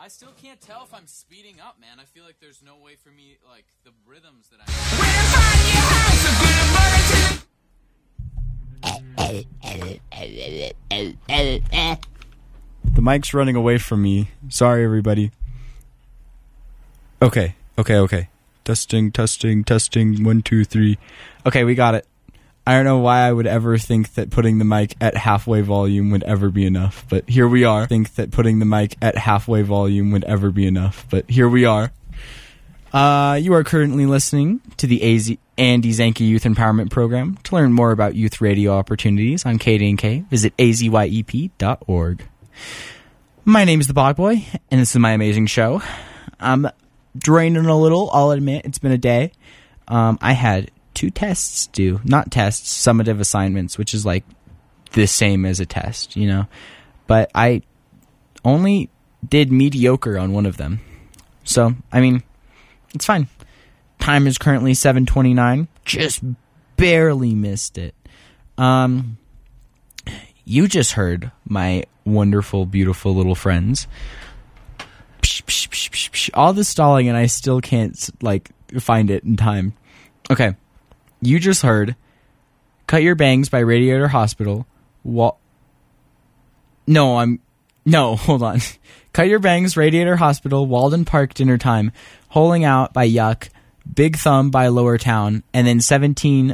still can't tell if I'm speeding up, man. I feel like there's no way for me, like, the rhythms that The mic's running away from me. Sorry, everybody. Okay. Testing. 1, 2, 3. Okay, we got it. I don't know why I would ever think that putting the mic at halfway volume would ever be enough, but here we are. You are currently listening to the Andy Zanke Youth Empowerment Program. To learn more about youth radio opportunities on KDNK, visit azyep.org. My name is the Bog Boy, and this is my amazing show. I'm draining a little, I'll admit. It's been a day. I had 2 tests due. Not tests, summative assignments, which is like the same as a test, you know. But I only did mediocre on one of them. So, I mean, it's fine. Time is currently 7:29. Just barely missed it. You just heard my wonderful, beautiful little friends. All the stalling, and I still can't, like, find it in time. Okay. You just heard Cut Your Bangs by Radiator Hospital. Hold on. Cut Your Bangs, Radiator Hospital, Walden Park, Dinner Time, Holing Out by Yuck, Big Thumb by Lower Town, and then 17,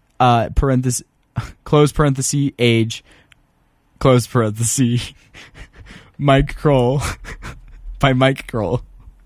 close parenthesis, age, close parenthesis, Mike Kroll by Mike Kroll.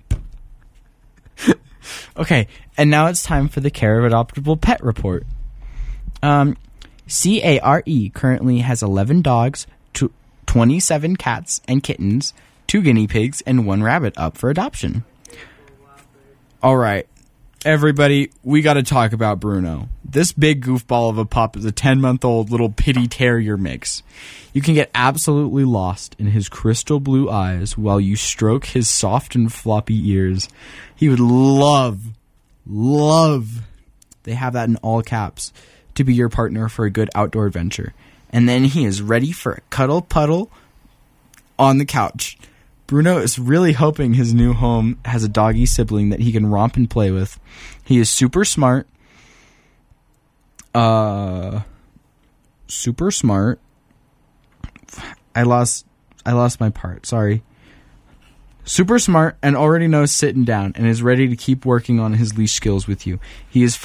Okay, and now it's time for the Care of Adoptable Pet Report. CARE currently has 11 dogs, 27 cats and kittens, 2 guinea pigs, and 1 rabbit up for adoption. All right, everybody, we got to talk about Bruno. This big goofball of a pup is a 10-month-old little pitty terrier mix. You can get absolutely lost in his crystal blue eyes while you stroke his soft and floppy ears. He would love, they have that in all caps, to be your partner for a good outdoor adventure. And then he is ready for a cuddle puddle on the couch. Bruno is really hoping his new home has a doggy sibling that he can romp and play with. He is super smart. Super smart. I lost my part. Sorry. Super smart and already knows sitting down and is ready to keep working on his leash skills with you. He is